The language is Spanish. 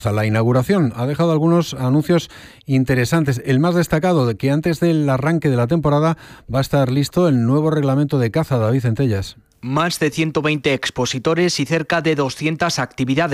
La inauguración ha dejado algunos anuncios interesantes. El más destacado, de que antes del arranque de la temporada va a estar listo el nuevo reglamento de caza. David Centellas. Más de 120 expositores y cerca de 200 actividades.